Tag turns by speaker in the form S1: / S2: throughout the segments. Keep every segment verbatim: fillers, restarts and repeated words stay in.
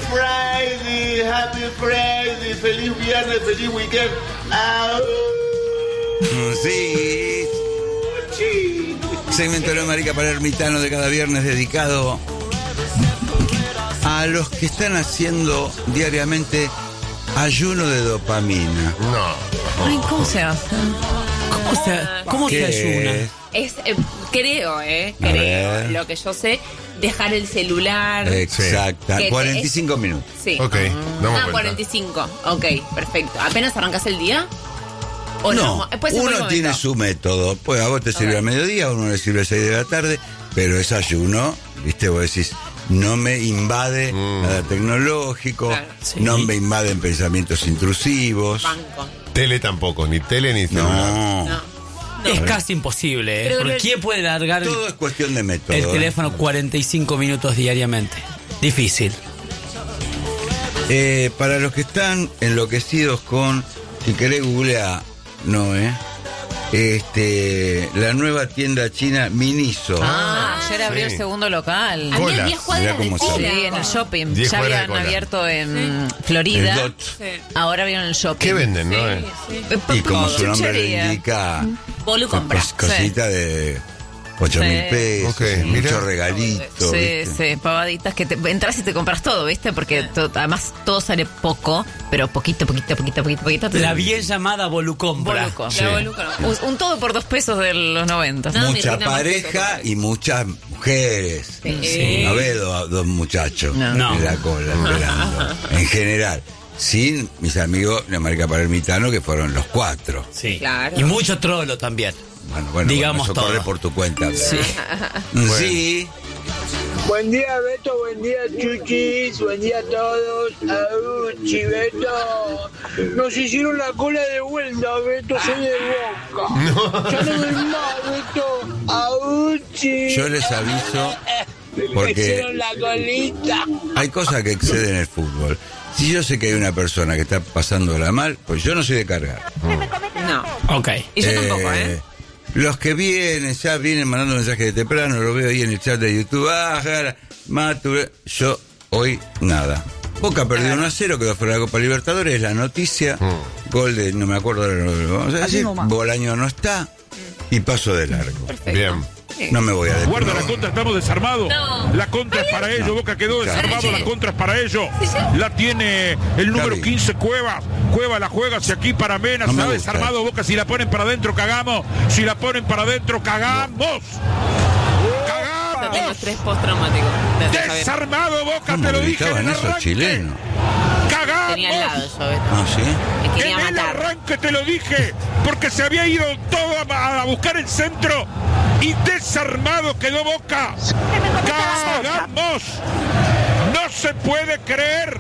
S1: Friday, Happy Friday, feliz viernes, feliz weekend. ¡Au!
S2: Sí. Segmento de Marica para Ermitano de cada viernes dedicado a los que están haciendo diariamente ayuno de dopamina.
S3: No.
S4: Ay, ¿cómo se hace?
S3: ¿Cómo se, cómo se ayuna?
S4: Es, eh, creo, eh,
S2: A
S4: creo,
S2: ver.
S4: lo que yo sé, dejar el celular.
S2: Exacta,
S4: Que
S2: cuarenta y cinco
S4: es-
S2: minutos.
S4: Sí.
S3: Ok, damos
S4: Ah,
S3: cuenta.
S4: cuarenta y cinco. Ok, perfecto. ¿Apenas arrancas el día? ¿O
S2: No,
S4: no? Puede ser
S2: uno
S4: cualquier
S2: tiene
S4: momento.
S2: su método. Pues a vos te sirve
S4: Ok.
S2: a mediodía, a uno le sirve a seis de la tarde, pero es ayuno, ¿viste? Vos decís, no me invade
S3: Mm.
S2: nada tecnológico,
S4: Claro.
S3: Sí.
S2: no me invaden pensamientos intrusivos.
S4: Banco.
S3: Tele tampoco, ni tele ni celular.
S2: No.
S4: No.
S3: Es casi imposible, ¿eh?
S4: Pero
S3: Porque
S4: lo-
S3: ¿quién puede largar
S2: Todo es cuestión de método.
S3: el
S2: ¿eh?
S3: teléfono cuarenta y cinco minutos diariamente? Difícil.
S2: Eh, para los que están enloquecidos con, si querés googlear, no, ¿eh? Este, la nueva tienda china Miniso.
S4: Ah,
S5: Ayer abrió
S3: sí.
S5: el segundo local.
S4: Había
S3: Colas.
S4: diez cuadras
S2: Mirá
S4: de
S2: cómo
S4: cola.
S2: sabe.
S5: Sí, en el shopping.
S3: Diez
S5: Ya
S3: cuadras de
S5: habían
S3: cola.
S5: abierto en
S2: El
S5: Florida.
S2: Dot.
S4: Sí.
S5: Ahora abrieron el shopping.
S3: ¿Qué venden, no? eh?
S5: Eh,
S2: Y como su nombre le
S5: chuchería.
S2: indica,
S4: Bolu
S2: con
S4: compra.
S2: cos- cosita de ocho
S5: Sí.
S2: mil pesos,
S3: Ok, mira.
S2: muchos regalitos.
S5: Sí,
S2: ¿viste?
S5: sí, pavaditas que te entras y te compras todo, ¿viste? Porque to- además todo sale poco, pero poquito, poquito, poquito, poquito, poquito. te-
S3: La bien llamada Volucompra.
S5: Boluco.
S4: La Bolu no.
S5: Un, un todo por dos pesos de los noventa.
S4: No, mi
S2: Mucha
S4: reina más
S2: pareja
S4: peso,
S2: y muchas mujeres.
S4: Sí.
S2: No veo dos, dos muchachos
S5: No.
S3: No.
S2: en la cola esperando. En general. Sin mis amigos de Marica para Ermitano, que fueron los cuatro.
S3: Sí.
S4: Claro.
S3: Y mucho trolo también.
S2: Bueno, bueno,
S3: Digamos
S2: bueno, eso
S3: todo.
S2: corre por tu cuenta.
S3: Sí.
S2: Sí.
S1: Buen día, Beto, buen día, Chuchis, buen día a todos. Auchi, Beto. Nos hicieron la cola de vuelta, Beto, soy de Boca. Ya no doy más, Beto. Auchi.
S2: Yo les aviso,
S1: Me
S2: porque
S1: hicieron la colita.
S2: hay cosas que exceden el fútbol. Si yo sé que hay una persona que está pasándola mal, pues yo no soy de cargar.
S4: No.
S3: Ok.
S4: Y yo
S2: Eh,
S4: tampoco, ¿eh?
S2: Los que vienen, ya vienen mandando mensajes de temprano, lo veo ahí en el chat de YouTube. Ah, Jara, Matu, yo hoy nada. Boca perdió uno a cero, quedó fuera de la Copa Libertadores, es la noticia. Gol de, no me acuerdo, lo vamos a decir. Bolaño no está y paso de largo.
S4: Perfecto.
S3: Bien.
S2: No me voy a detener.
S6: Guarda la contra, estamos desarmados.
S4: No.
S6: La contra es para ellos, Boca quedó desarmado,
S4: Sí.
S6: la contra es para ellos.
S4: Sí, sí.
S6: La tiene el número
S2: Gaby.
S6: quince, Cueva. Cueva la juega hacia aquí para Mena,
S2: No
S6: se
S2: me
S6: ha
S2: gusta.
S6: desarmado Boca. Si la ponen para adentro, cagamos. Si la ponen para adentro, cagamos.
S4: Yo tengo
S6: ¡Cagamos!
S4: estrés postraumático. desde Javier.
S6: Desarmado, Boca,
S2: ¿Cómo
S6: te lo dije
S2: gritaban
S6: en el
S2: esos
S6: arranque.
S2: chilenos?
S6: ¡Cagamos!
S4: Tenía al lado yo, Beto.
S2: Ah, ¿sí?
S4: Me
S6: En
S4: quería
S6: el
S4: matar.
S6: arranque te lo dije, porque se había ido todo a, a buscar el centro y desarmado quedó Boca. ¡Cagamos! ¡No se puede creer!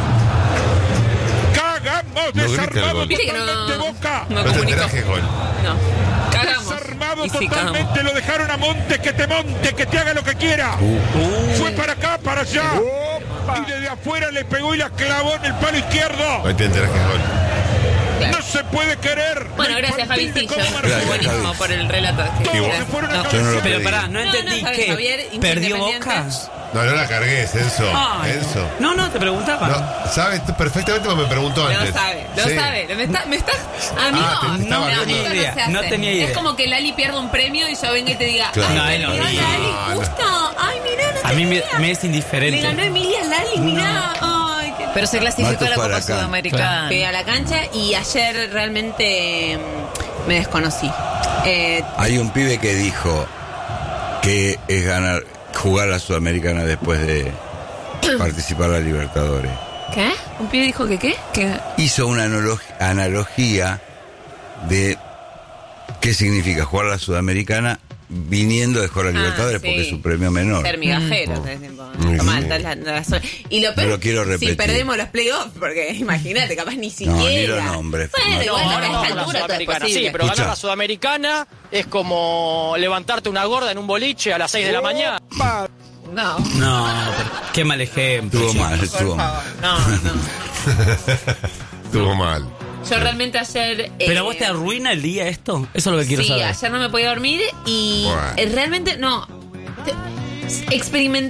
S6: ¡Cagamos!
S3: No grita el
S6: ¡Desarmado
S3: gol.
S4: Viste que no-
S6: totalmente Boca!
S4: No
S3: No te
S4: comunico.
S3: enterás que es gol.
S4: No. Cagamos.
S6: Desarmado
S4: Y sí, cagamos.
S6: totalmente, lo dejaron a Monte, que te monte, que te haga lo que quiera. Fue para acá, para allá. Y desde afuera le pegó y la clavó en el palo izquierdo.
S3: No te enterás que es gol.
S4: Claro.
S6: No se puede querer.
S4: Bueno,
S6: Lo
S4: gracias,
S6: infantil de
S4: Javicillo.
S6: cómo marcó.
S2: Gracias,
S4: Buenísimo
S2: Javi.
S4: por el relato.
S6: Todos
S3: Igual.
S6: se fueron a
S4: No.
S2: Yo no lo
S3: Pero
S2: pedí.
S3: pará, no
S4: No,
S3: entendí
S4: no, Javier,
S3: que
S4: Javier, hincha
S3: perdió
S4: independiente.
S3: Boca. No, no la cargues, Enzo.
S4: Ah,
S3: Eh, Enzo. No, no, te preguntaba. No, sabes tú perfectamente porque me preguntó
S4: Lo
S3: antes.
S4: sabe, lo
S3: Sí.
S4: sabe. Me está, me está, amigo,
S3: Ah, te- te estaba
S4: no,
S3: viendo.
S4: esto
S3: idea,
S4: se hace.
S3: no tenía idea.
S4: Es como que Lali pierda un premio y yo venga y te diga,
S2: Claro.
S4: ay,
S3: No,
S4: le
S3: él no
S4: ganó
S3: dice.
S4: Lali,
S3: No, no.
S4: justo. Ay, mirá, no
S3: A mí me,
S4: tenía.
S3: me es
S4: Le
S3: indiferente.
S4: ganó Emilia Lali, mirá. Ay, qué...
S5: Pero se clasificó
S2: Mato
S5: a la
S2: para
S5: Copa
S2: acá.
S5: Sudamericana.
S4: Fui a la cancha y ayer realmente mm, me desconocí. Eh,
S2: Hay un pibe que dijo que es ganar, jugar la Sudamericana después de participar en la Libertadores.
S4: ¿Qué? ¿Un pibe dijo que qué? Que
S2: Hizo una analog- analogía de qué significa jugar la Sudamericana viniendo de jugar la
S4: Ah,
S2: Libertadores
S4: sí.
S2: porque es su premio menor.
S4: ser migajero. todo el tiempo.
S3: Mm.
S4: Tomá, está la- la- la- y lo peor,
S2: No lo quiero
S4: si
S2: repetir.
S4: perdemos los playoffs, porque imagínate, capaz ni siquiera.
S2: No, ni los nombres.
S4: Bueno,
S2: No,
S4: igual
S7: No,
S4: a
S7: no,
S4: esta
S7: la
S4: altura todo es
S7: Sudamericana,
S4: posible.
S7: sí, pero
S2: Escucha.
S7: ganar la Sudamericana es como levantarte una gorda en un boliche a las seis de la mañana.
S4: No,
S3: No, pero qué mal ejemplo.
S2: Estuvo
S3: chico.
S2: mal,
S4: por
S2: estuvo mal.
S4: favor. No, no.
S3: Estuvo mal.
S4: Yo realmente ayer. eh,
S3: ¿Pero a vos te arruina el día esto? Eso es lo que quiero
S4: sí,
S3: saber.
S4: ayer no me podía dormir y
S3: Bueno.
S4: eh, realmente no. Te- experimenté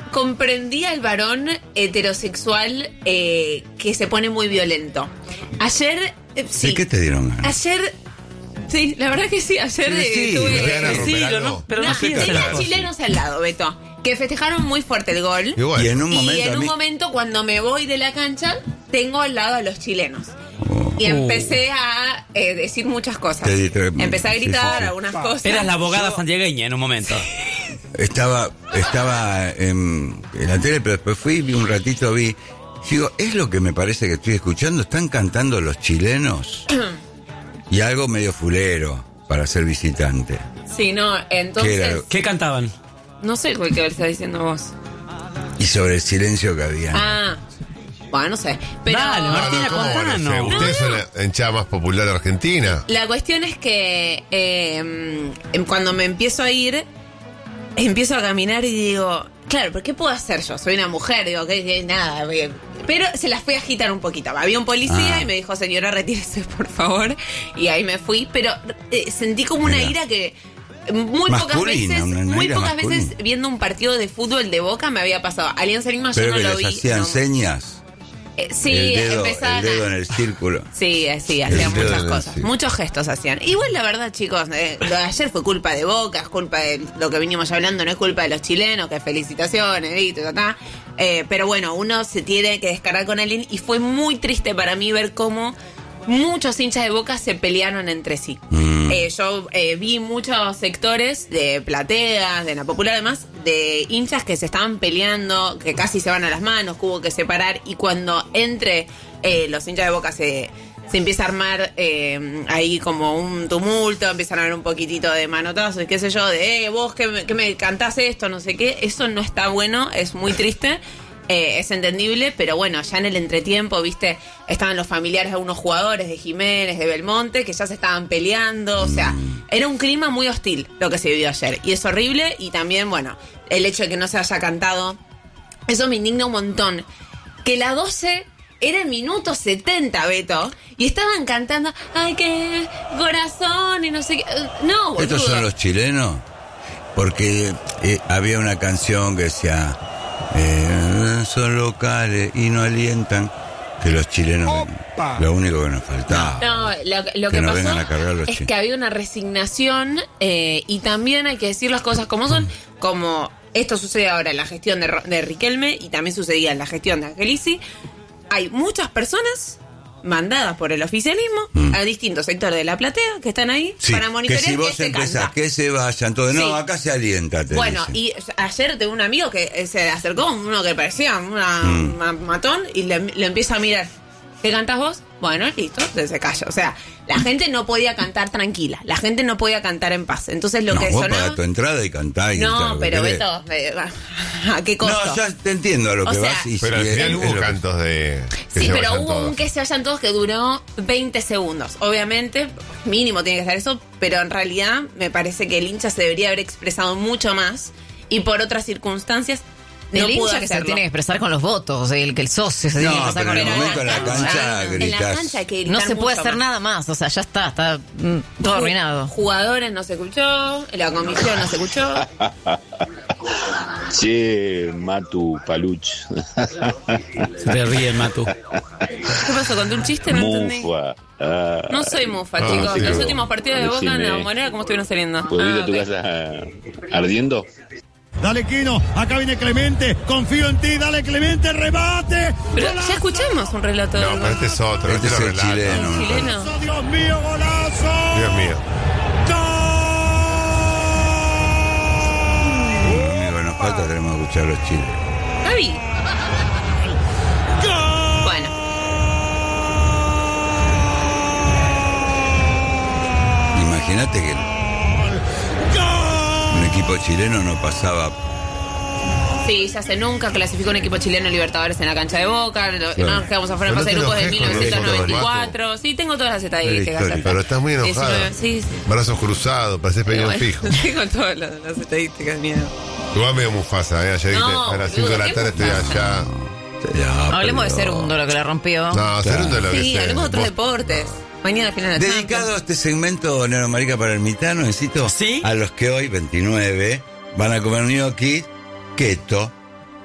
S4: comprendí al varón heterosexual eh, que se pone muy violento. Ayer, eh, sí.
S2: ¿De qué te dieron ganas?
S4: Ayer, sí, la verdad que sí, ayer
S2: Sí, sí,
S4: tuve...
S3: ¿te van a romper
S4: sí,
S3: algo?
S4: no,
S8: pero no
S4: no,
S8: pienses
S4: tenía
S8: las cosas.
S4: chilenos al lado, Beto, que festejaron muy fuerte el gol.
S3: Y bueno.
S2: Y en un
S4: Y
S2: momento.
S4: en
S2: a
S4: un
S2: mí-
S4: momento, cuando me voy de la cancha, tengo al lado a los chilenos. Y empecé a eh, decir muchas cosas.
S2: Te di- te-
S4: Empecé a
S2: sí,
S4: gritar
S2: sí, sí.
S4: algunas cosas.
S8: Eras la abogada santiagueña en un momento.
S2: Estaba, estaba en, en la tele, pero después fui, vi un ratito, vi. Digo, es lo que me parece que estoy escuchando. Están cantando los chilenos. Y algo medio fulero para ser visitante.
S4: Sí, no,
S2: ¿Qué era?
S4: entonces...
S8: ¿Qué cantaban?
S4: No sé qué que estás diciendo vos.
S2: Y sobre el silencio que había.
S4: Ah, bueno, no sé. Pero
S8: Dale,
S3: No,
S8: Martina,
S3: no, ¿cómo van a
S8: contanos.
S3: ser? Ustedes son la hinchada más popular de Argentina.
S4: la cuestión es que eh, em, cuando me empiezo a ir, empiezo a caminar y digo, claro, ¿pero qué puedo hacer yo? Soy una mujer, digo, que, que nada. eh, Pero se las fui a agitar un poquito. Había un policía
S2: Ah.
S4: y me dijo, señora, retírese, por favor. Y ahí me fui. Pero eh, sentí como una
S2: Mira.
S4: ira que muy pocas
S2: Masculina,
S4: veces,
S2: una- una
S4: muy
S2: ira
S4: pocas
S2: masculina.
S4: veces viendo un partido de fútbol de Boca me había pasado. Alianza Lima yo
S2: Pero
S4: no
S2: que
S4: lo
S2: les
S4: vi.
S2: hacían
S4: no.
S2: señas.
S4: Eh, sí,
S2: el dedo,
S4: empezaban
S2: el dedo
S4: a-
S2: en el círculo.
S4: Sí, eh, sí, hacían
S3: El dedo
S4: muchas
S3: en el
S4: cosas,
S3: sí.
S4: muchos gestos hacían. Igual la verdad, chicos, eh, lo de ayer fue culpa de Boca, es culpa de lo que vinimos hablando, no es culpa de los chilenos, que felicitaciones, y ta, ta, ta. Eh, pero bueno, uno se tiene que descargar con alguien y fue muy triste para mí ver cómo muchos hinchas de Boca se pelearon entre sí.
S2: Mm.
S4: Eh, yo eh, vi muchos sectores de plateas, de la popular además, de hinchas que se estaban peleando, que casi se van a las manos, que hubo que separar, y cuando entre eh, los hinchas de Boca se, se empieza a armar eh, ahí como un tumulto, empiezan a haber un poquitito de manotazos, qué sé yo, de eh, vos que me, que me cantás esto, no sé qué, eso no está bueno, es muy triste. Eh, es entendible, pero bueno, ya en el entretiempo, viste, estaban los familiares de algunos jugadores, de Jiménez, de Belmonte, que ya se estaban peleando, o sea, era un clima muy hostil lo que se vivió ayer, y es horrible, y también, bueno, el hecho de que no se haya cantado, eso me indigna un montón, que la doce era el minuto setenta, Beto, y estaban cantando, ay, qué corazón, y no sé qué, no, boludo.
S2: ¿Estos son los chilenos? Porque eh, había una canción que decía, eh, son locales y no alientan, que los chilenos, lo único que nos faltaba.
S4: No, lo, lo
S2: Que
S4: que,
S2: no
S4: pasó
S2: vengan a cargar los
S4: es
S2: chinos.
S4: que había una resignación eh, y también hay que decir las cosas como son, como esto sucede ahora en la gestión de, Ro- de Riquelme y también sucedía en la gestión de Angelici. Hay muchas personas mandadas por el oficialismo
S2: Mm.
S4: a distintos sectores de la platea que están ahí
S2: Sí,
S4: para
S2: que
S4: monitorear
S2: si
S4: que,
S2: vos
S4: se
S2: empezás,
S4: canta.
S2: que se vayan todos. No,
S4: Sí.
S2: acá se alienta, te
S4: Bueno,
S2: dicen.
S4: y ayer tengo un amigo que eh, se acercó, uno que parecía una,
S2: Mm.
S4: una matón, y le, le empieza a mirar. ¿Qué cantas vos? Bueno, listo, entonces se calla. O sea, la gente no podía cantar tranquila, la gente no podía cantar en paz. Entonces lo
S2: no,
S4: que
S2: vos
S4: sonaba...
S2: pagás tu entrada y cantás y gritás
S4: No,
S2: lo que
S4: pero
S2: querés.
S4: Beto, eh, ¿a qué costo?
S2: No, ya te entiendo a lo
S4: O
S2: que
S4: sea,
S2: vas. Y
S3: Pero al
S2: sí,
S3: final
S2: es-
S3: hubo
S2: es lo que-
S3: cantos de. que
S4: Sí,
S3: se
S4: pero
S3: vayan
S4: hubo
S3: todos.
S4: un que se vayan todos que duró veinte segundos. Obviamente, mínimo tiene que estar eso, pero en realidad me parece que el hincha se debería haber expresado mucho más y por otras circunstancias no
S5: El
S4: pudo
S5: hincha que se
S4: hacerlo.
S5: tiene que expresar con los votos, el que el socio se
S2: No,
S5: tiene que expresar
S2: pero
S5: con
S2: en
S5: los
S2: el momento
S5: votos.
S2: en la cancha
S4: En la
S2: gritás.
S4: cancha hay que gritar
S5: No se puede
S4: mucho
S5: hacer
S4: más.
S5: nada más, o sea, ya está, está mm, todo arruinado.
S4: Jugadores no se escuchó, la comisión no se escuchó.
S9: Che, Matu Paluch.
S8: Se te ríe el Matu.
S4: ¿Qué pasó? ¿Conté un chiste? No entendí.
S9: Mufa. Ah,
S4: No soy mufa,
S3: Ah,
S4: chicos.
S3: sí,
S4: Los
S3: vos.
S4: últimos partidos de Boca en
S9: Decime.
S4: la Bombonera, ¿cómo estuvieron saliendo?
S9: ¿Puedo ir
S4: Ah,
S9: a tu
S4: ok.
S9: casa ardiendo?
S10: Dale, Quino, acá viene Clemente, confío en ti, dale, Clemente, rebate.
S4: Pero
S10: ¡Golazo!
S4: ya escuchamos un relato de
S3: No, pero este es otro.
S2: Este
S3: Este,
S2: es
S3: lo
S2: el
S3: relato.
S2: chileno.
S4: un chileno.
S10: Dios mío, golazo.
S3: Dios mío.
S2: Lo único que nos falta, tenemos que escuchar los chiles.
S4: Gaby. Bueno,
S2: Imagínate que un equipo chileno no pasaba.
S4: sí, ya hace nunca clasificó un equipo chileno en Libertadores en la cancha de Boca. lo-
S2: Claro.
S4: No nos quedamos afuera en
S3: Pero
S4: fase de
S3: no te
S4: grupos de
S3: enojes con
S4: mil novecientos noventa y
S3: eso,
S4: cuatro. Sí, tengo todas las
S2: Era
S4: estadísticas.
S2: histórico.
S3: Pero estás muy enojado.
S4: diecinueve, sí, sí.
S3: Brazos cruzados, pareces pequeño
S4: Bueno,
S3: fijo.
S4: tengo todas las, las estadísticas, miedo.
S3: Igual medio Mufasa, ¿eh? Ayer
S4: No,
S3: dije, a las cinco de la
S4: boludo,
S3: tarde
S4: ¿qué
S3: estoy
S4: Mufasa?
S3: allá.
S2: Ya,
S5: Hablemos de
S2: pero-
S5: Segundo, lo que le rompió.
S3: No, segundo lo que
S4: Sí,
S3: sé.
S4: hablemos de otros
S3: Vos-
S4: deportes. Mañana final de la
S2: Dedicado a
S4: Champions.
S2: este segmento, Nero Marica, para el mitano, necesito
S8: ¿Sí?
S2: a los que hoy, veintinueve, van a comer gnocchi keto.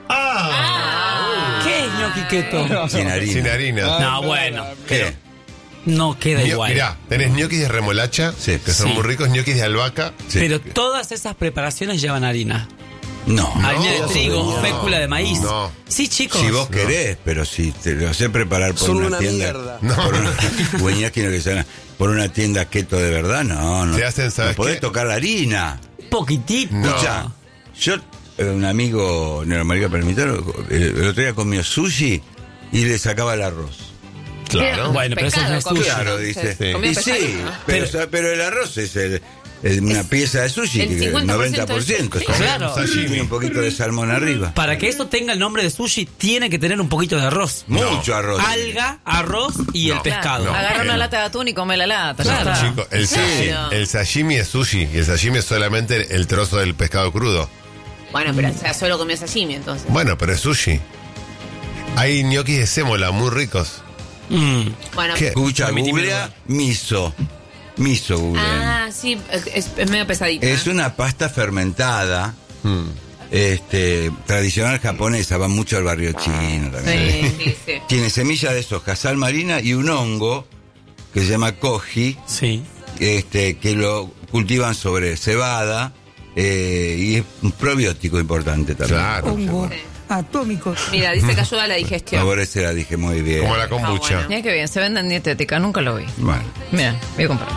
S3: Ah.
S8: ¿Qué es ñoqui keto?
S2: Sin harina.
S3: Sin harina.
S8: No, bueno.
S2: ¿Qué?
S8: No queda
S3: Ño-
S8: igual.
S3: Mirá, tenés ñoquis de remolacha,
S2: Sí.
S3: que son
S8: Sí.
S3: muy ricos, ñoquis de albahaca.
S2: Sí.
S8: Pero todas esas preparaciones llevan harina.
S2: No.
S8: Harina de
S3: No,
S8: trigo,
S3: no,
S8: fécula de maíz.
S3: no.
S8: Sí, chicos.
S2: Si vos querés, pero si te lo sé preparar por
S11: Son
S2: una,
S11: una
S2: tienda.
S11: mierda.
S3: No.
S2: Por una, Güeñaki, no que sea, por una tienda keto de verdad, no. No,
S3: Te hacen, ¿sabes
S2: no podés
S3: qué?
S2: tocar la harina.
S8: Poquitito.
S3: No.
S2: Escucha, yo, eh, un amigo, Neuromarica Permitano, el, el otro día comió sushi y le sacaba el arroz.
S3: Claro.
S8: Bueno, pero eso no es
S4: Pescado,
S8: sushi.
S2: Claro,
S4: entonces.
S2: dice.
S4: Comió
S2: Y sí,
S4: pescadito, ¿no?
S2: pero, pero el arroz es, el- es una pieza de sushi,
S4: el
S2: que el
S4: cincuenta por ciento
S2: noventa por ciento.
S4: es-
S2: Come
S8: Claro.
S2: sashimi, un poquito de salmón arriba.
S8: Para que eso tenga el nombre de sushi, tiene que tener un poquito de arroz.
S2: Mucho arroz.
S8: Alga, arroz y
S3: No.
S8: el pescado.
S3: No.
S5: Agarra una
S3: Eh.
S5: lata de atún y come la lata. ya
S8: Claro.
S5: está.
S3: Chicos, el,
S4: Claro.
S3: sashi- el sashimi es sushi y el sashimi es solamente el trozo del pescado crudo.
S4: Bueno, pero o sea, solo comió sashimi entonces.
S3: Bueno, pero es sushi. Hay ñoquis de sémola muy ricos.
S8: Mm.
S4: Bueno,
S3: ¿Qué?
S2: Escucha,
S8: Permitime
S2: googlea miso. Miso, googlea.
S4: ah, sí, es, es medio pesadita.
S2: Es una pasta fermentada,
S3: Mm.
S2: este, tradicional japonesa, va mucho al barrio chino también.
S4: Sí, sí, sí.
S2: Tiene semillas de soja, sal marina y un hongo que se llama koji,
S8: Sí.
S2: este, que lo cultivan sobre cebada, eh, y es un probiótico importante también.
S3: Claro.
S11: Atómicos.
S4: Mira, dice que ayuda a la digestión.
S2: Favorece la dije muy bien.
S3: Como la kombucha.
S4: Ah, bueno.
S5: Mira qué bien, se vende en dietética, nunca lo vi.
S2: Bueno.
S5: Mira, voy a comprar.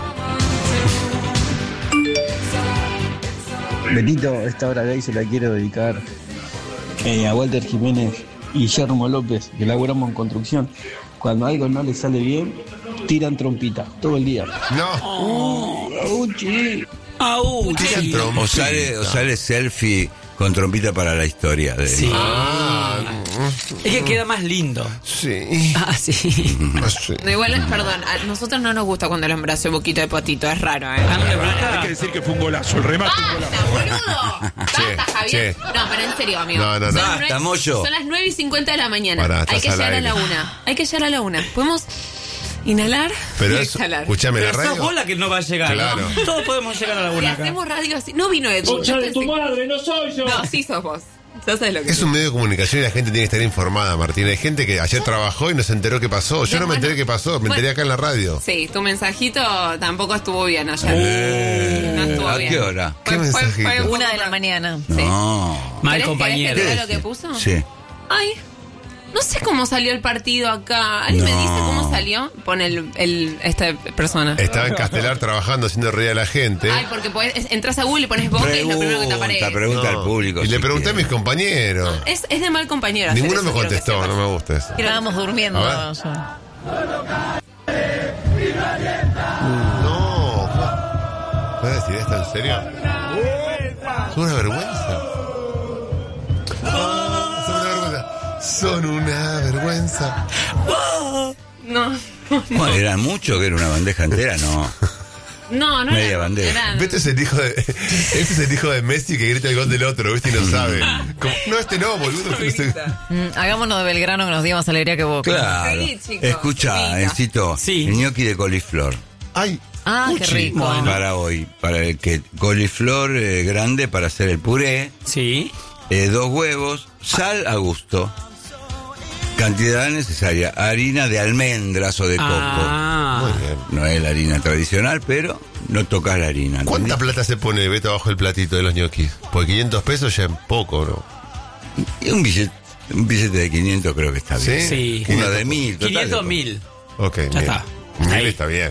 S11: Benito, esta hora gay se la quiero dedicar eh, a Walter Jiménez y Guillermo López, que laburamos en construcción. Cuando algo no les sale bien, tiran trompita todo el día.
S3: No.
S11: ¡Auchi!
S8: ¡Au!
S3: Tiran
S8: Sí.
S3: trompita.
S2: O sale, o sale selfie con trompita para la historia. De
S8: Sí.
S3: Ah,
S8: Es que queda más lindo.
S3: sí.
S8: Ah, sí.
S3: Ah, sí.
S4: No, igual, perdón, a nosotros no nos gusta cuando el hombre hace boquito de potito, es raro, ¿eh?
S8: Ah, no le
S6: Hay
S8: gusta.
S6: que decir que fue un golazo, el remate un golazo.
S4: ¡Basta, boludo! ¡Basta, Javier!
S3: che.
S4: No, pero en serio, amigo.
S3: No, no, no.
S4: Son las
S2: Basta,
S4: nueve-
S2: Moyo.
S4: Son las nueve y cincuenta de la mañana.
S3: Pará,
S4: Hay
S3: estás
S4: que
S3: al
S4: llegar a la
S3: aire.
S4: una. Hay que llegar a la una. ¿Podemos inhalar
S3: Pero
S4: y
S3: eso,
S4: exhalar?
S3: escúchame, la
S8: Pero sos
S3: radio.
S8: vos la que no va a llegar.
S3: Claro.
S8: ¿no? Todos podemos llegar a la
S4: Si
S8: una acá.
S4: hacemos radio así. No vino Edu.
S10: Concha
S4: Yo
S10: de tu
S4: pensé-
S10: madre, no soy yo.
S4: No, sí sos vos. Ya sabes lo que
S3: Es un medio de comunicación y la gente tiene que estar informada, Martín. Hay gente que ayer trabajó y no se enteró qué pasó. Yo no me enteré qué pasó, me enteré acá en la radio.
S4: Sí, tu mensajito tampoco estuvo bien ayer.
S2: Eh,
S4: no estuvo
S2: ¿a
S4: bien.
S2: qué hora?
S3: ¿Qué
S4: Fue- fue-
S3: mensajito?
S4: fue un
S5: Una
S4: poco
S5: de la
S4: pro-
S5: mañana.
S4: Sí.
S2: No.
S8: Mal
S4: ¿Querés-
S8: compañero.
S4: querés que te diga lo que puso?
S2: Sí.
S4: Ay, no sé cómo salió el partido acá. ¿Alguien me
S2: No.
S4: dice cómo salió? Pone el, el- esta persona.
S3: Estaba en Castelar trabajando, haciendo reír a la gente.
S4: Ay, porque podés- entras a Google y pones Boca y es lo primero que te
S2: Pregunta,
S4: aparece.
S2: pregunta
S3: No.
S2: al público.
S3: Y le
S2: si
S3: pregunté a mis
S2: quiere.
S3: compañeros.
S4: Es, es de mal compañero. hacer
S3: Ninguno
S4: eso,
S3: me
S4: quiero que
S3: contestó,
S4: sepas.
S3: no me gusta eso.
S5: Estábamos durmiendo.
S3: A ver.
S5: ya.
S3: No. ¿Puedes decir esto en serio? Es una vergüenza. Ah, son una vergüenza. Son una vergüenza.
S4: No,
S2: Bueno, ¿eran mucho que era una bandeja entera? No.
S4: no, no.
S2: Media
S4: era-
S2: bandeja.
S4: eran-
S3: Este es el hijo de, este es el hijo de Messi que grita el gol del otro, ¿viste? Y no sabe. Como, no, este no, boludo. este no sé.
S5: Mm, hagámonos de Belgrano que nos dio más alegría que vos.
S2: Claro.
S4: Sí, chicos.
S2: Escucha,
S4: Rica.
S2: Encito,
S8: Sí.
S2: el ñoqui de coliflor.
S3: Ay,
S5: Ah, qué
S3: Uchi.
S5: rico.
S8: Bueno.
S2: Para hoy, para el que coliflor eh, grande para hacer el puré,
S8: Sí.
S2: eh, dos huevos, sal a gusto. Cantidad necesaria, harina de almendras o de coco.
S8: Ah.
S3: Muy bien.
S2: No es la harina tradicional, pero no tocas la harina.
S3: ¿Cuánta
S2: ¿entendés?
S3: plata se pone Beto abajo el platito de los ñoquis? Porque quinientos pesos ya es poco, ¿no?
S2: Y un billete, un billete de quinientos creo que está bien.
S8: Sí.
S2: Uno de mil. total,
S8: quinientos
S2: de-
S8: mil.
S3: Ok,
S8: Ya
S3: bien.
S8: está.
S3: Mil
S8: Ahí.
S3: está bien.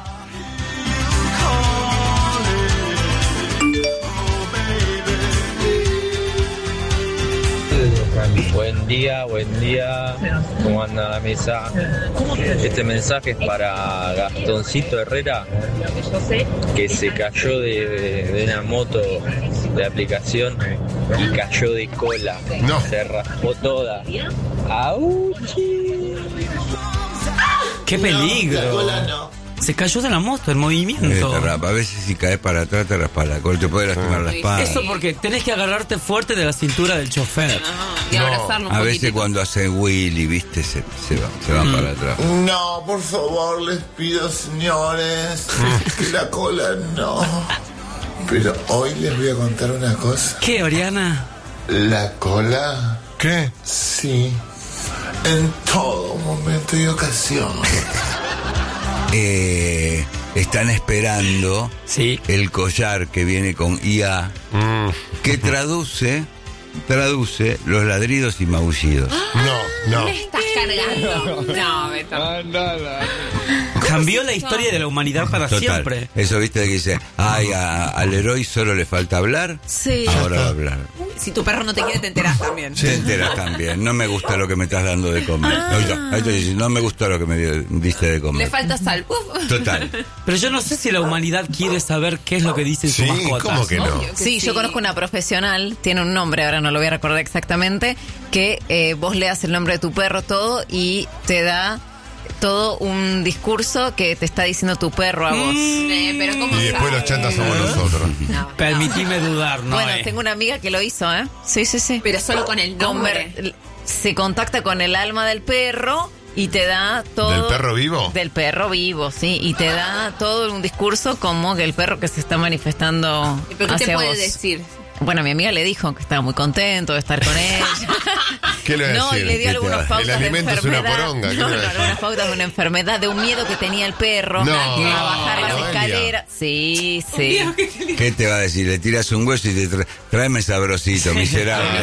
S12: Buen día, buen día. ¿Cómo anda la mesa? Este mensaje es para Gastoncito Herrera, que se cayó de, de una moto de aplicación y cayó de cola.
S3: No.
S12: Se raspó toda. ¡Auchi!
S8: ¡Qué peligro! Se cayó de la moto, el
S2: Eh,
S8: movimiento.
S2: te rapa. A veces si caes para atrás te raspas la cola, te puede lastimar la
S4: Sí,
S2: espalda.
S8: Eso porque tenés que agarrarte fuerte de la cintura del chofer.
S4: No, y
S3: No.
S4: abrazarlo un
S2: A
S4: poquitito.
S2: veces cuando hacen Willy, viste, se, se, va- se
S8: Mm.
S2: van para atrás.
S13: No, por favor, les pido, señores, que la cola no. Pero hoy les voy a contar una cosa.
S8: ¿Qué, Oriana?
S13: La cola
S3: ¿Qué?
S13: Sí. En todo momento y ocasión.
S2: Eh, están esperando
S8: sí.
S2: el collar que viene con I A, mm. que traduce, traduce los ladridos y maullidos.
S3: No, no.
S4: ¿Me estás cargando? No, Beto.
S8: No, no, no. Cambió la historia de la humanidad para
S2: Total.
S8: siempre.
S2: Eso, viste, que dice, ay, a, al héroe solo le falta hablar.
S4: Sí.
S2: Ahora va a hablar.
S4: Si tu perro no te quiere, te enterás también.
S2: Te enteras también. No me gusta lo que me estás dando de comer.
S4: Ah.
S2: Ahí está, ahí está, dice, no me gustó lo que me dio- diste de comer.
S4: Le falta sal. Uf.
S2: Total.
S8: Pero yo no sé si la humanidad quiere saber qué es lo que dice
S3: Sí,
S8: su mascota.
S3: ¿cómo que no?
S4: Obvio que
S5: Sí, yo conozco una profesional, tiene un nombre, ahora no lo voy a recordar exactamente, que eh, vos leas el nombre de tu perro, todo, y te da todo un discurso que te está diciendo tu perro a vos.
S4: Eh, pero ¿cómo
S3: Y después
S4: sabe?
S3: los chantas somos nosotros.
S4: No,
S8: Permitime dudar, ¿no?
S5: Bueno,
S8: eh.
S5: tengo una amiga que lo hizo, ¿eh? Sí, sí, sí.
S4: Pero solo con el nombre.
S5: Conver- se contacta con el alma del perro y te da todo...
S3: ¿Del perro vivo?
S5: Del perro vivo, sí. Y te da todo un discurso como que el perro que se está manifestando
S4: ¿Pero qué
S5: hacia
S4: te puede
S5: vos.
S4: decir?
S5: Bueno, mi amiga le dijo que estaba muy contento de estar con ella.
S3: ¿Qué le va a
S5: No,
S3: decir?
S5: y le dio
S3: ¿Qué te
S5: algunas
S3: va?
S5: pautas
S3: El alimento
S5: de
S3: es una
S5: enfermedad.
S3: poronga. ¿qué
S5: No,
S3: le
S5: no,
S3: va a decir?
S5: algunas pautas de una enfermedad, de un miedo que tenía el perro
S3: No,
S5: a bajar las
S3: Noelia.
S5: escaleras. Sí, sí.
S2: ¿Qué te va a decir? Le tiras un hueso y te tra- tráeme sabrosito, miserable.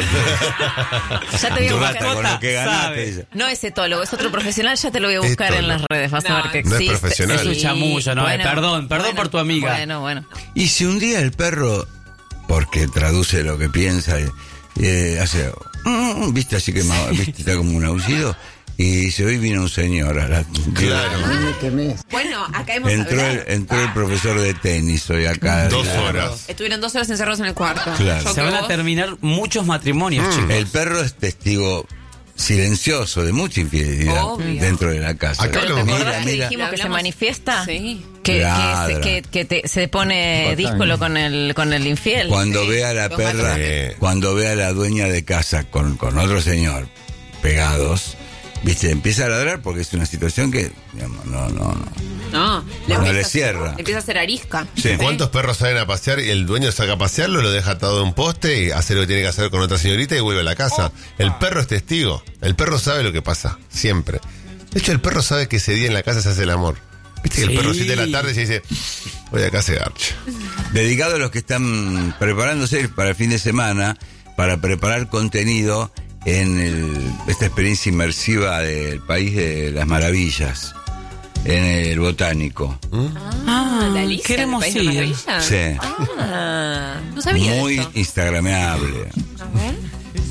S5: Ya te voy a
S2: Tu
S5: buscar.
S2: rata con lo que ganaste.
S8: Sabe.
S2: dice.
S5: No es etólogo, es otro profesional, ya te lo voy a buscar
S3: Etólogo.
S5: en las redes, vas a ver que
S3: No es
S5: existe.
S3: profesional.
S8: Es un chamullo, no, eh,
S5: bueno,
S8: perdón, perdón
S5: bueno,
S8: por tu amiga.
S5: Bueno, bueno.
S2: Y si un día el perro, porque traduce lo que piensa, eh, eh, hace, mm, viste así que ma- viste, está como un aullido, y dice, hoy vino un señor a la...
S3: Claro.
S4: Bueno, acá hemos
S2: Entró el,
S4: hablado.
S2: entró el profesor de tenis hoy acá.
S3: Dos
S2: Claro.
S3: horas.
S4: Estuvieron dos horas encerrados en el cuarto.
S2: Claro.
S4: Yo
S8: Se
S4: que
S8: van a
S4: vos-
S8: terminar muchos matrimonios,
S3: Mm.
S8: chicos.
S2: El perro es testigo silencioso de mucha infidelidad
S4: Obvio.
S2: dentro de la casa.
S3: Acá
S5: ¿Te
S3: lo-
S5: acordás
S2: Mira,
S5: que
S2: mira.
S5: dijimos que se
S4: Hablamos-
S5: manifiesta?
S4: Sí.
S5: Que,
S2: Ladra.
S5: que, se, que, que te- se pone díscolo con el, con el infiel.
S2: Cuando
S4: Sí,
S2: ve a la
S4: los
S2: perra,
S3: matones.
S2: cuando ve a la dueña de casa con, con otro señor pegados, viste, empieza a ladrar porque es una situación que, digamos, no, no, no.
S4: No,
S2: No
S4: empieza
S2: le
S4: a-
S2: cierra.
S4: Empieza a hacer arisca.
S2: Sí.
S3: ¿Cuántos perros salen a pasear y el dueño saca a pasearlo, lo deja atado a un poste y hace lo que tiene que hacer con otra señorita y vuelve a la casa? El perro es testigo. El perro sabe lo que pasa, siempre. De hecho, el perro sabe que ese día en la casa se hace el amor. Viste que
S8: Sí.
S3: el perro a siete de la tarde se dice, voy acá a hacer garcha.
S2: Dedicado a los que están preparándose para el fin de semana, para preparar contenido en el- esta experiencia inmersiva del País de las Maravillas, en el Botánico.
S4: Ah, la Alicia,
S8: queremos
S4: del País de
S8: ir.
S4: Maravillas.
S2: Sí.
S4: Ah, no sabía
S2: Muy
S4: esto.
S2: instagrameable.
S4: A ver.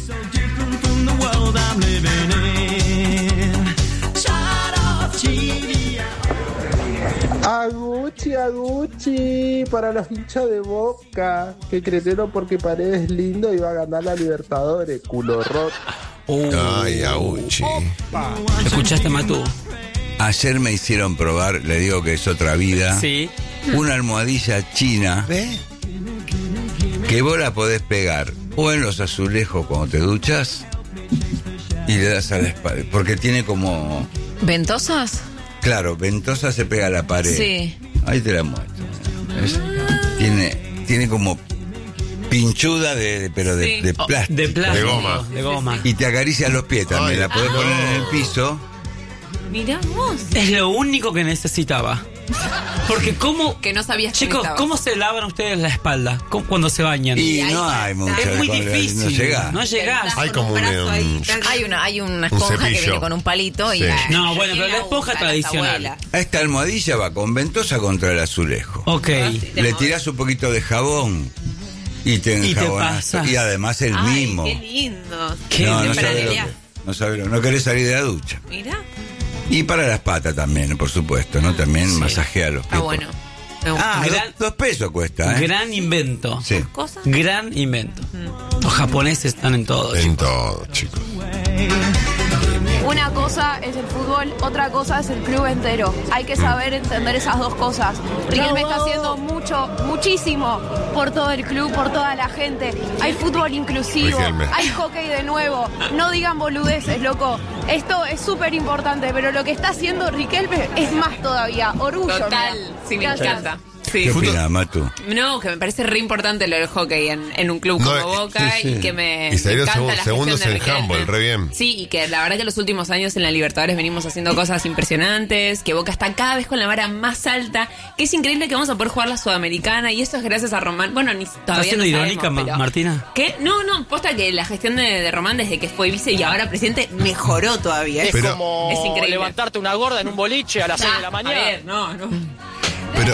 S14: Aguchi, Aguchi, para los hinchas de Boca. Qué cretero porque Paredes es lindo y va a ganar la Libertadores, culo roto.
S8: Uh,
S3: Ay, auchi.
S8: ¿Escuchaste, Matú?
S2: Ayer me hicieron probar, le digo que es otra vida,
S8: Sí.
S2: una almohadilla china que vos la podés pegar o en los azulejos cuando te duchas y le das a la espalda, porque tiene como,
S5: ¿Ventosas?
S2: claro, ventosa se pega a la pared.
S5: Sí.
S2: Ahí te la muestro. Es- tiene, tiene como pinchuda de, de- pero de,
S4: Sí.
S2: de
S8: Oh,
S2: plástico.
S8: de plástico.
S3: De goma.
S8: De goma.
S2: Y te acaricia los pies también,
S3: Ay,
S2: la podés
S3: no.
S2: poner en el piso.
S4: Mirá vos.
S8: Es lo único que necesitaba. Porque cómo...
S4: Que no sabías que
S8: Chicos,
S4: necesitabas.
S8: ¿cómo se lavan ustedes la espalda? ¿Cómo- cuando se bañan?
S2: Y
S4: ahí
S2: no
S4: está.
S2: hay mucha
S8: Es muy
S2: cosa,
S8: difícil.
S2: No llegás.
S8: No llegás.
S3: Hay como un,
S4: brazo ahí,
S3: um,
S4: tal-
S5: Hay una, hay una
S3: Un
S5: esponja que
S3: cepillo.
S5: viene con un palito y...
S3: Sí.
S8: No, bueno, pero la
S4: Tiene
S8: esponja
S4: usa,
S8: tradicional.
S4: las abuelas.
S2: Esta almohadilla va con ventosa contra el azulejo.
S8: Ok.
S2: Le tirás un poquito de jabón y te
S8: Y te
S2: enjabonás.
S8: pasas.
S2: Y además el
S4: Ay,
S2: mismo.
S4: qué lindo.
S8: Qué
S2: no, no
S8: lindo.
S2: sabés lo
S4: Franelea.
S2: que- no sabés lo- no querés salir de la ducha.
S4: Mirá.
S2: Y para las patas también, por supuesto, ¿no? También masajea los pies.
S4: Está bueno. Me gusta.
S2: Ah,
S8: Gran-
S2: dos, dos pesos cuesta, ¿eh?
S8: Gran invento.
S2: Sí.
S4: Cosas.
S8: Gran invento. Los japoneses están en todo.
S3: En
S8: chicos.
S3: todo, chicos.
S15: Una cosa es el fútbol, otra cosa es el club entero. Hay que saber entender esas dos cosas. Riquelme está haciendo mucho, muchísimo por todo el club, por toda la gente. Hay fútbol inclusivo,
S3: Riquelme.
S15: hay hockey de nuevo. No digan boludeces, loco. Esto es súper importante, pero lo que está haciendo Riquelme es más todavía. Orgullo.
S4: Total.
S15: mira.
S4: Sí, me
S15: Gracias.
S4: encanta. Sí.
S2: ¿Qué opinas, Matu?
S4: No, que me parece re importante lo del hockey en, en un club
S3: No,
S4: como
S3: y-
S4: Boca
S2: sí, sí.
S4: y que me,
S3: Y salió
S4: me encanta
S3: segu-
S4: la gestión
S3: segundos
S4: de
S3: en
S4: Riquelme.
S3: handball, re bien.
S4: Sí, y que la verdad que los últimos años en la Libertadores venimos haciendo cosas impresionantes, que Boca está cada vez con la vara más alta, que es increíble que vamos a poder jugar la Sudamericana y eso es gracias a Román. Bueno, ni
S8: ¿Estás
S4: todavía
S8: siendo
S4: no
S8: irónica,
S4: sabemos,
S8: Ma-
S4: pero-
S8: Martina?
S4: ¿Qué? No, no, posta que la gestión de, de Román desde que fue vice y ahora presidente mejoró todavía.
S7: Es
S3: Pero-
S7: como
S4: Es increíble.
S7: levantarte una gorda en un boliche a las seis de la
S4: Ah,
S7: mañana.
S4: a ver, no, no.
S3: Pero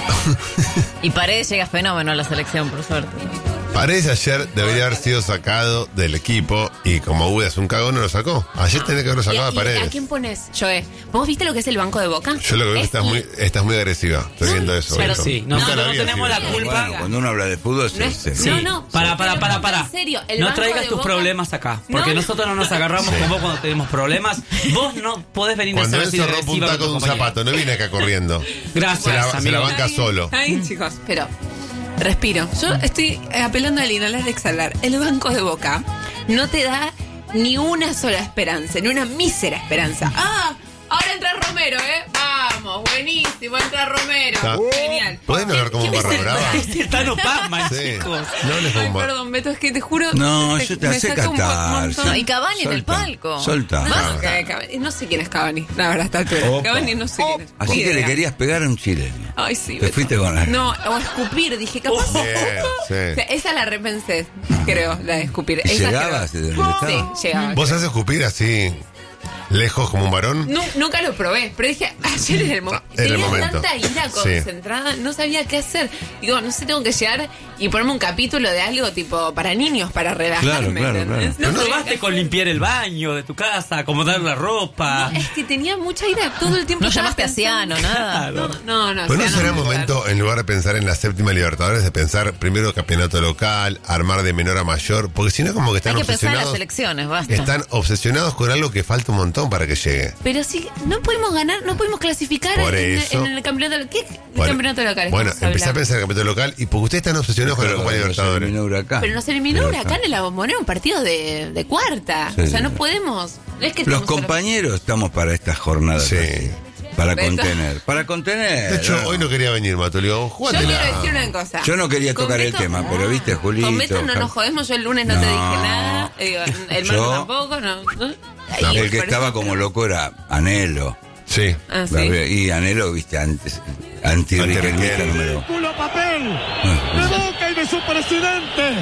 S5: Y Paredes llega fenómeno a la selección, por suerte.
S3: Paredes ayer debería haber sido sacado del equipo y como Uda es un cagón no lo sacó. Ayer tenía que haberlo
S4: ¿Y
S3: sacado
S4: a,
S3: a
S4: y
S3: Paredes.
S4: a quién pones, Joé? ¿Vos viste lo que es el banco de Boca?
S3: Yo lo que veo es que
S4: Es
S3: estás muy, estás muy agresiva. Estoy viendo eso.
S8: pero
S3: Beto.
S8: sí,
S3: Nunca
S8: nosotros
S3: la
S8: no
S3: vi
S8: tenemos
S3: así.
S8: la culpa.
S2: Bueno, cuando uno habla de fútbol,
S4: No
S2: se,
S4: es-
S2: se-
S4: no, no.
S8: Para, para, para,
S4: No,
S8: para.
S4: en serio, el
S8: No
S4: banco
S8: traigas
S4: de
S8: tus
S4: Boca-
S8: problemas acá. Porque
S4: No.
S8: nosotros no nos agarramos con vos cuando tenemos problemas. Vos no podés venir a
S3: Cuando
S8: ser así
S3: Enzo
S8: de
S3: rompe un
S8: agresiva
S3: taco de
S8: con
S3: un
S8: tu compañero.
S3: zapato, no viene acá corriendo.
S8: Gracias,
S3: Se la, se la
S8: amigo.
S3: banca solo.
S4: Ay, chicos, pero respiro. Yo estoy eh, apelando al inhalar de exhalar. El banco de Boca no te da ni una sola esperanza, ni una mísera esperanza. Ah, ahora entra Romero, ¿eh? Vamos, buenísimo, entra Romero.
S3: Está-
S4: Genial.
S3: ¿Podés no hablar como un barra brava?
S8: Es el Tano Pazman,
S3: Sí.
S8: chicos.
S3: No hables como
S4: Ay,
S3: un barra.
S4: perdón, Beto, es que te juro.
S2: No,
S4: te-
S2: yo te
S4: me
S2: hace
S4: saca un
S2: catar.
S4: montón.
S5: No, y Cavani en el
S2: Solta,
S5: palco.
S2: solta.
S4: No,
S3: Ah.
S4: que- Cavani- no sé quién es Cavani, la verdad, a esta altura.
S2: Opa.
S4: Cavani no sé quién es.
S2: Así
S4: Ni
S2: que le
S4: idea.
S2: querías pegar a un chileno.
S4: Ay, sí.
S2: Te
S4: Beto.
S2: fuiste con la...
S4: No, o escupir, dije, capaz.
S3: Bien,
S4: O sea,
S3: sí.
S4: esa la repensé, creo, la de escupir.
S2: ¿Y
S4: Esa
S2: llegabas
S4: creo.
S2: desde donde
S4: Sí,
S2: estaba?
S4: llegaba.
S3: ¿Vos haces escupir así, lejos como un varón?
S4: Nu- nunca lo probé, pero dije, ayer era el, mo-
S3: Ah, era el
S4: tenía
S3: momento.
S4: tanta ira
S3: Sí.
S4: concentrada, no sabía qué hacer. Digo, no sé, tengo que llegar y ponerme un capítulo de algo tipo para niños, para relajarme.
S2: Claro, claro,
S4: ¿entendés?
S2: claro.
S8: No
S4: sabía
S8: probaste
S4: qué
S8: con
S4: hacer.
S8: limpiar el baño de tu casa, acomodar la ropa.
S4: No, es que tenía mucha ira todo el tiempo.
S5: No
S4: estaba
S5: llamaste a
S4: pensando-
S5: Ciano, nada.
S4: No, no, no.
S3: Pero no
S4: Ciano
S3: será
S4: no,
S3: momento, en lugar de pensar en la séptima Libertadores, de pensar primero campeonato local, armar de menor a mayor, porque si no como que están
S5: Hay que pensar en las
S3: obsesionados.
S5: elecciones, basta.
S3: Están obsesionados con algo que falta un montón para que llegue.
S4: Pero sí, no pudimos ganar, no pudimos clasificar
S3: Por
S4: en,
S3: eso-
S4: en el campeonato. ¿Qué
S3: Bueno,
S4: campeonato local?
S3: Bueno,
S4: estamos
S3: empecé a
S4: hablando?
S3: pensar en el campeonato local y porque ustedes están obsesionados con la Copa Libertadores.
S2: Terminó Huracán.
S4: Pero nos eliminó
S2: Pero
S4: Huracán en la Bombonera, un partido de, de cuarta.
S2: Sí,
S4: o sea,
S2: sí.
S4: no podemos. No es que
S2: Los
S4: estamos solo-
S2: compañeros estamos para estas jornadas.
S3: Sí.
S2: así, para
S4: Beto.
S2: contener. Para contener.
S3: De hecho,
S2: ¿no?
S3: hoy no quería venir, Mato. Le digo,
S4: Yo
S3: jugátela.
S4: quiero decir una cosa.
S2: Yo no quería
S4: Con
S2: tocar el
S4: Beto-
S2: tema, pero viste, Julito.
S4: Con Beto no nos jodemos. Yo el lunes no, te
S2: No.
S4: dije nada. eh, digo, el
S2: Yo-
S4: martes tampoco. No, no.
S3: No,
S4: Y
S2: El que
S4: por
S2: estaba
S4: eso-
S2: como loco era Anhelo.
S3: Sí.
S4: Ah, sí.
S2: Y Anhelo, viste, antes. Anti-riquelmista
S3: Anti-riquelme.
S2: número.
S10: Culo papel de
S2: Ah,
S10: Boca y de su presidente.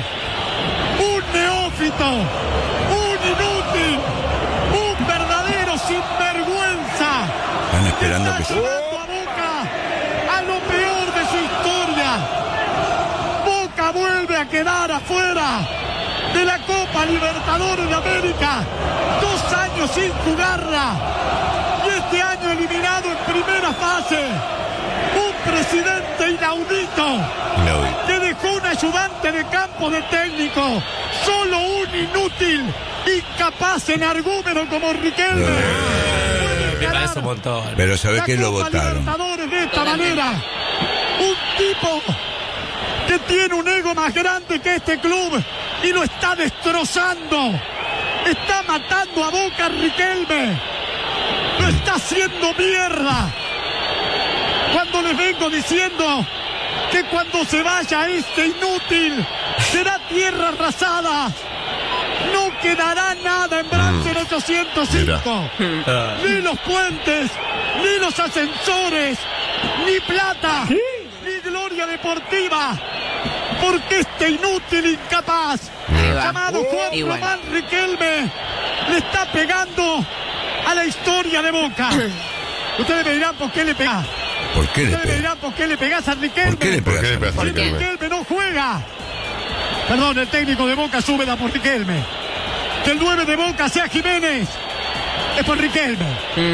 S10: Un neófito, un inútil, un verdadero sinvergüenza.
S2: Están esperando que
S10: Está
S2: se...
S10: llevando a Boca a lo peor de su historia. Boca vuelve a quedar afuera de la Copa Libertadores de América. Dos años sin jugarla. Y este año eliminado en primera fase. Un presidente inaudito
S3: Inaudito.
S10: que dejó un ayudante de campo de técnico. Solo un inútil, incapaz en argumento como Riquelme.
S8: Me parece un montón.
S2: Pero ¿sabés
S10: La
S2: qué? Lo
S10: Copa
S2: votaron.
S10: Libertadores de esta manera. Un tipo que tiene un ego más grande que este club y lo está destrozando. Está matando a Boca Riquelme. Lo está haciendo mierda. Cuando les vengo diciendo que cuando se vaya este inútil será tierra arrasada. No quedará nada en Branson ochocientos cinco. Ni los puentes, ni los ascensores, ni plata, ni gloria deportiva. Porque este inútil incapaz,
S4: Ahí va.
S10: llamado Juan
S4: Y bueno.
S10: Román Riquelme, le está pegando a la historia de Boca. Ustedes me dirán por qué le pegás.
S2: ¿Por qué le
S10: Ustedes me
S2: pegas?
S10: dirán por qué le pegás a Riquelme.
S2: ¿Por qué le
S3: ¿Por qué le
S2: pegas?
S3: pegas a
S10: Porque
S3: Riquelme?
S10: Riquelme no juega. Perdón, el técnico de Boca sube da por Riquelme. Que el nueve de Boca sea Jiménez. Es por Riquelme.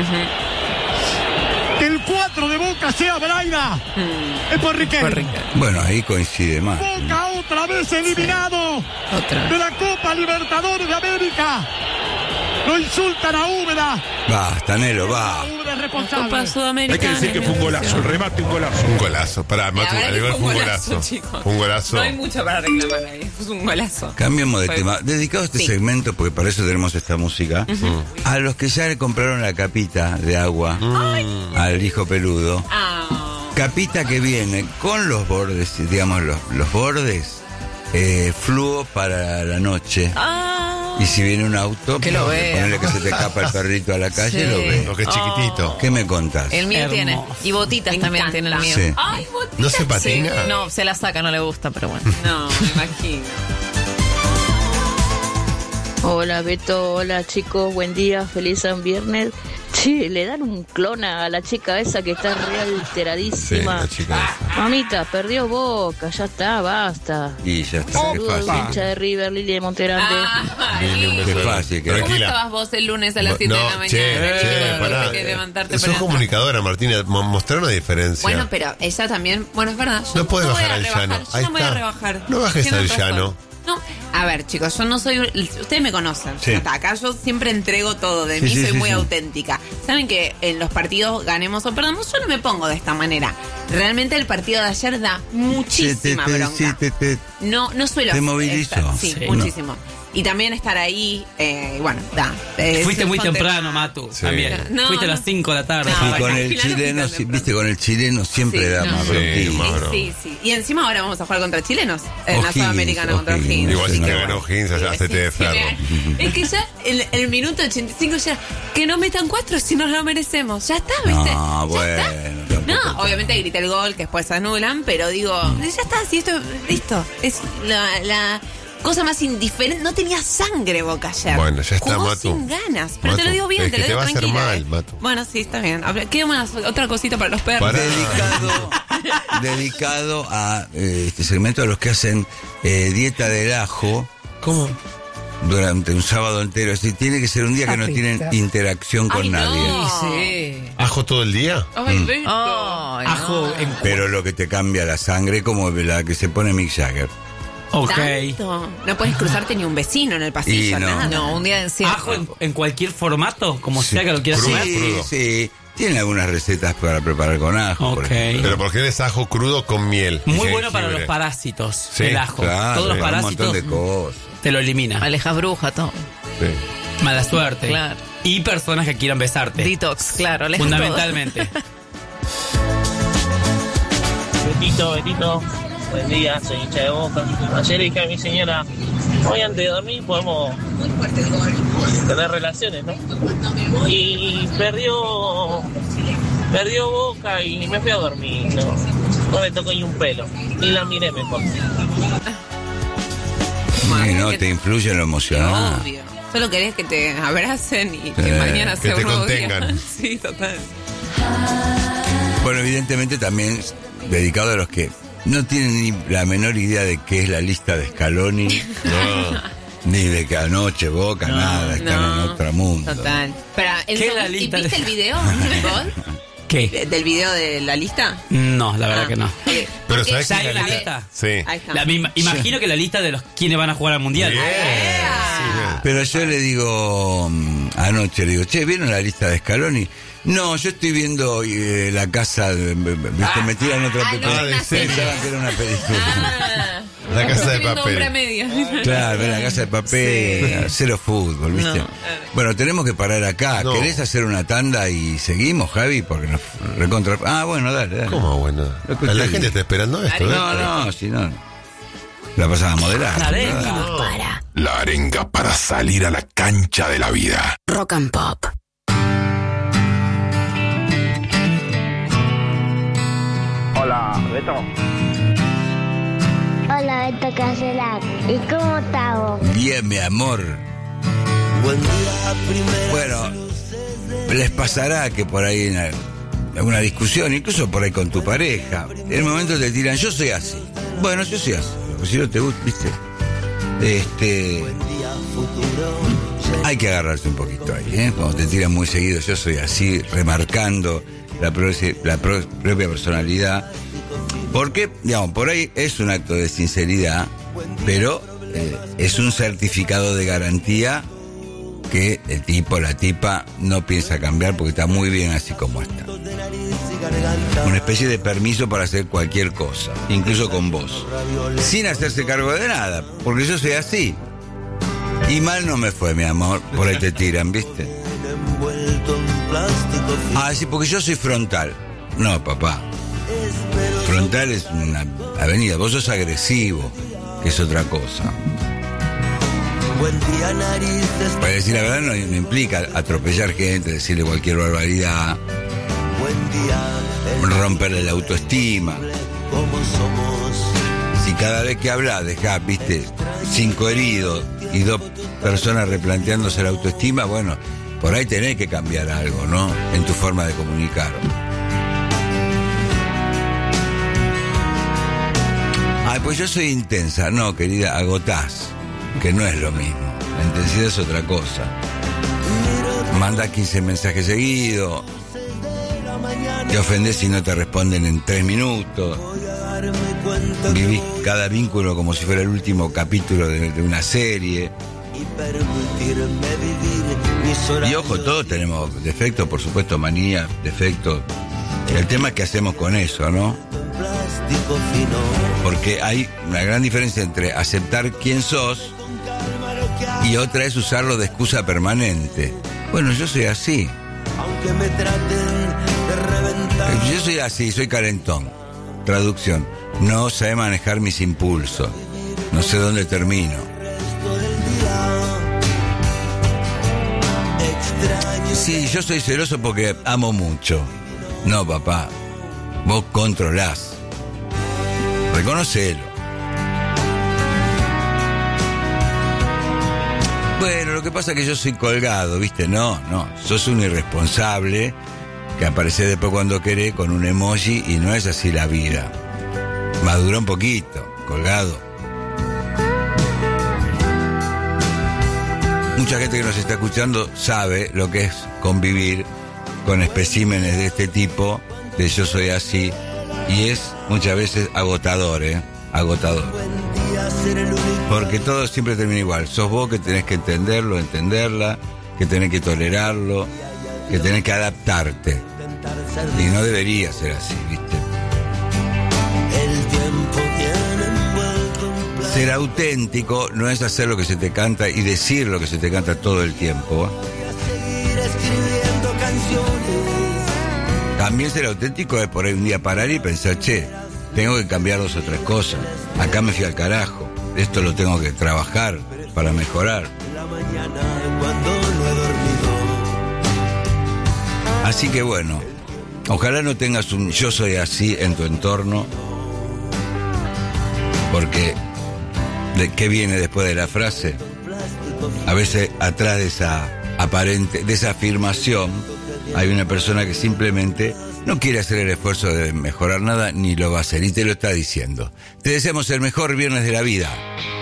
S10: Que el cuatro de Boca sea Braida. Es por Riquelme.
S2: Bueno, ahí coincide más.
S10: Boca otra vez eliminado
S4: Otra.
S10: de la Copa Libertadores de América. Lo insultan a Úbeda.
S2: Basta, Anhelo, va.
S10: Úbeda es responsable.
S4: Copa
S6: Hay
S4: Sudamericana.
S6: que decir que fue un golazo, el remate un golazo.
S3: Un golazo. Pará, Matu,
S4: verdad
S3: el
S4: que
S3: gol
S4: fue
S3: fue
S4: un
S3: un
S4: golazo,
S3: golazo.
S4: chicos.
S3: Fue un golazo.
S4: No hay mucho para reclamar ahí. Es un golazo.
S2: Cambiemos de
S4: Fue-
S2: tema. Dedicado a este
S4: Sí.
S2: segmento, porque para eso tenemos esta música, a los que ya le compraron la capita de agua al hijo peludo.
S4: Ah.
S2: capita que viene con los bordes, digamos, los, los bordes, eh, fluo para la noche.
S5: Ah.
S2: Y si viene un auto,
S5: que lo vea.
S2: Ponele que se te escapa el perrito a la calle,
S5: Sí.
S2: lo ve.
S3: Lo que es chiquitito.
S2: ¿Qué me contás?
S5: El mío
S8: Hermoso.
S5: tiene. Y botitas
S4: Me
S5: también
S4: encanta.
S5: tiene el mío.
S2: Sí.
S4: Ay, botitas.
S3: ¿No se
S5: Sí.
S3: patina?
S5: No, se la saca, no le gusta, pero bueno.
S4: No, me imagino.
S16: Hola Beto, hola chicos, buen día, feliz San Viernes. Che, le dan un clon a la chica esa que está re
S3: Sí,
S16: alteradísima.
S3: la chica esa.
S16: Mamita, perdió Boca, ya está, basta.
S2: Y ya está, qué
S16: Saludos,
S2: fácil.
S16: hincha de River, Lili de Monterrande.
S4: Ah,
S3: Lili, un
S2: Qué
S3: beso.
S2: fácil. Que
S4: ¿Cómo
S3: Tranquila.
S4: estabas vos el lunes a las siete
S3: No,
S4: de la mañana?
S3: che,
S4: Chico,
S3: che,
S4: tuviste
S3: pará.
S4: que levantarte
S3: Sos
S4: para-
S3: comunicadora, Martina. mo- Mostrar una diferencia.
S4: Bueno, pero ella también, bueno, es verdad. Yo
S3: No podés
S4: voy
S3: bajar
S4: a
S3: al
S4: rebajar,
S3: llano.
S4: Yo
S3: Ahí
S4: no voy a
S3: está.
S4: rebajar.
S3: No bajes
S4: Tienes
S3: al
S4: razón.
S3: llano.
S4: No, a ver, chicos, yo no soy. Ustedes me conocen.
S2: Sí.
S4: Hasta acá yo siempre entrego todo. De
S2: Sí,
S4: mí
S2: sí,
S4: soy
S2: sí,
S4: muy
S2: sí.
S4: auténtica. Saben que en los partidos, ganemos o perdamos, yo no me pongo de esta manera. Realmente el partido de ayer da muchísima
S2: Sí, te- te-
S4: bronca.
S2: sí, te- te-
S4: No, no suelo.
S2: Te movilizó.
S4: estar- Sí,
S8: Sí.
S4: muchísimo. Y también estar ahí, eh, bueno, da. es
S8: Fuiste muy
S4: bastante-
S8: temprano, Matu,
S3: Sí.
S8: también.
S4: No,
S8: Fuiste a
S4: no.
S8: las cinco de la tarde.
S4: No,
S2: Y
S8: para
S2: con
S8: acá.
S2: el
S4: Al final no
S2: chileno,
S4: fui tan
S2: sí,
S4: temprano.
S2: viste, con el chileno siempre
S4: Sí,
S2: da
S4: no.
S2: más
S3: Sí,
S2: bronquilla.
S3: más
S4: Sí,
S3: bronca.
S4: sí, sí. Y encima ahora vamos a jugar contra chilenos en la
S2: O'Higgins,
S4: Sudamericana contra
S2: O'Higgins.
S4: O'Higgins.
S3: Igual si
S2: Sí,
S3: te
S2: no.
S3: ganó Higgins, ya se te de
S4: Sí,
S3: ferro.
S4: me- Es que ya el, el minuto ochenta y cinco ya, que no metan cuatro si nos lo merecemos. Ya está, ¿viste?
S2: No,
S4: Ya
S2: bueno.
S4: está.
S2: tampoco
S4: No,
S2: tanto.
S4: obviamente grité el gol que después se anulan, pero digo, ya está, si esto, listo. Es la, la cosa más indiferente. No tenía sangre Boca ayer.
S3: Bueno, ya está,
S4: Jugó
S3: Matu.
S4: sin ganas. Pero te
S3: Matu,
S4: lo digo bien,
S3: es
S4: te
S3: que
S4: lo
S3: te
S4: digo
S3: va a hacer
S4: tranquila.
S3: mal,
S4: eh.
S3: Matu.
S4: Bueno, sí, está bien. A ver, ¿qué más? Otra cosita para los perros.
S3: Pará.
S2: Dedicado, dedicado a eh, este segmento a los que hacen eh, dieta del ajo.
S3: ¿Cómo?
S2: Durante un sábado entero. Es decir, tiene que ser un día que no tienen interacción con
S4: Ay, no.
S2: nadie.
S5: Sí.
S3: ¿Ajo todo el día?
S4: Ay,
S2: Mm.
S4: Beto.
S5: Ay, no.
S8: Ajo en...
S2: Pero lo que te cambia la sangre, como la que se pone Mick Jagger.
S8: Ok.
S4: Tanto. No puedes cruzarte ni un vecino en el pasillo,
S2: Y no.
S4: nada.
S5: No, un día en encierro.
S8: Ajo en, en cualquier formato, como sea que lo quieras
S3: Crudo,
S8: comer.
S2: Sí,
S3: crudo.
S2: sí. Tienen algunas recetas para preparar con ajo. por
S8: Ok.
S2: ejemplo.
S3: Pero porque eres ajo crudo con miel. y
S8: Muy bueno para
S3: jengibre.
S8: los parásitos,
S3: Sí,
S8: el ajo.
S2: Claro,
S8: Todos los
S2: un
S8: parásitos
S2: montón de cosas.
S8: te lo elimina.
S5: Alejas bruja, todo.
S3: Sí.
S8: Mala suerte.
S5: Claro.
S8: Y personas que quieran besarte.
S5: Detox, claro. aleja
S8: Fundamentalmente.
S17: Betito, Betito, buen día, soy hincha de Boca. Ayer le dije a mi señora, hoy antes de dormir podemos tener relaciones, ¿no? Y perdió, perdió Boca y me fui a dormir, ¿no? No me tocó ni un pelo, ni la miré mejor.
S2: Y no, te influye en lo emocional.
S4: Obvio. Solo querés que te abracen y que
S2: Sí,
S4: mañana
S3: que
S4: sea
S3: te
S4: un nuevo día.
S3: contengan.
S4: Sí, total.
S2: Bueno, evidentemente también dedicado a los que no tienen ni la menor idea de qué es la lista de Scaloni,
S3: No.
S2: ni de que anoche Boca, nada, están
S4: no,
S2: en otro mundo.
S4: Total. Pero, el
S8: ¿Qué es
S4: segun-
S8: la
S4: ¿y
S8: lista
S4: viste
S8: de-
S4: el video, Nicole?
S8: ¿Qué?
S4: De- ¿Del video de la lista?
S8: No, la verdad
S4: Ah,
S8: que no.
S4: ok.
S3: Pero
S4: Porque-
S3: ¿sabes
S8: ¿Ya
S3: qué
S8: hay
S3: es la
S8: una
S3: lista?
S8: lista?
S3: Sí.
S4: Ahí está.
S8: La misma- imagino que la lista de los quienes van a jugar al mundial.
S3: Bien.
S2: Pero yo le digo, mm, anoche le digo, che, ¿vieron la lista de Scaloni? No, yo estoy viendo eh, la casa, de, me, me- me tiran otra
S4: ah, no,
S2: película.
S4: una serie.
S2: Pensaban que era una película.
S4: Ah,
S3: La casa de
S4: estoy viendo
S3: papel.
S4: Hombre a media.
S2: Claro, ven la casa de papel, cero fútbol, ¿viste?
S5: No.
S2: Bueno, tenemos que parar acá.
S3: No.
S2: ¿Querés hacer una tanda y seguimos, Javi? Porque nos recontra... Ah, bueno, dale, dale.
S3: ¿Cómo bueno?
S2: Lo que
S3: La
S2: usted
S3: gente está esperando esto, ¿eh?
S2: No, no, si no... La pasaba a moderar.
S8: La arenga.
S2: ¿verdad?
S5: Para.
S6: La arenga para salir a la cancha de la vida.
S5: Rock and Pop.
S17: Hola, Beto.
S18: Hola, Beto Cancela. ¿Y cómo estás?
S2: Bien, mi amor. Bueno, les pasará que por ahí en alguna discusión, incluso por ahí con tu pareja, en el momento te tiran, yo soy así. Bueno, yo soy así. Pues si no te gusta, viste. Este. Hay que agarrarse un poquito ahí, ¿eh? Cuando te tiran muy seguido, yo soy así, remarcando la, pro- la pro- propia personalidad. Porque, digamos, por ahí es un acto de sinceridad, pero eh, es un certificado de garantía que el tipo, la tipa, no piensa cambiar porque está muy bien así como está. Una especie de permiso para hacer cualquier cosa, incluso con vos, sin hacerse cargo de nada, porque yo soy así. Y mal no me fue, mi amor, por ahí te tiran, ¿viste? Ah, sí, porque yo soy frontal. No, papá. Frontal es una avenida, vos sos agresivo, que es otra cosa. Para decir la verdad no, no implica atropellar gente, decirle cualquier barbaridad, romperle la autoestima. Si cada vez que hablas dejás, viste, cinco heridos y dos personas replanteándose la autoestima, bueno, por ahí tenés que cambiar algo, ¿no? En tu forma de comunicar. Ay, pues yo soy intensa. No, querida, agotás, que no es lo mismo. La intensidad es otra cosa. Mandás quince mensajes seguidos, te ofendés si no te responden en tres minutos, vivís cada vínculo como si fuera el último capítulo de, de una serie. Y ojo, todos tenemos defectos, por supuesto, manía, defectos. El tema es qué hacemos con eso, ¿no? Porque hay una gran diferencia entre aceptar quién sos y otra es usarlo de excusa permanente. Bueno, yo soy así. Yo soy así, soy calentón. Traducción: no sé manejar mis impulsos. No sé dónde termino. Sí, yo soy celoso porque amo mucho. No, papá, vos controlás. Reconocelo. Bueno, lo que pasa es que yo soy colgado, ¿viste? No, no, sos un irresponsable que aparece después cuando querés con un emoji y no es así la vida. Madura un poquito, colgado. Mucha gente que nos está escuchando sabe lo que es convivir con especímenes de este tipo, de yo soy así, y es muchas veces agotador, ¿eh? Agotador. Porque todo siempre termina igual. Sos vos que tenés que entenderlo, entenderla, que tenés que tolerarlo, que tenés que adaptarte. Y no debería ser así, ¿viste? Ser auténtico no es hacer lo que se te canta y decir lo que se te canta todo el tiempo. También ser auténtico es por ahí un día parar y pensar, che, tengo que cambiar dos o tres cosas. Acá me fui al carajo. Esto lo tengo que trabajar para mejorar. Así que bueno, ojalá no tengas un yo soy así en tu entorno, porque ¿de qué viene después de la frase? A veces atrás de esa aparente, de esa afirmación, hay una persona que simplemente no quiere hacer el esfuerzo de mejorar nada, ni lo va a hacer, y te lo está diciendo. Te deseamos el mejor viernes de la vida.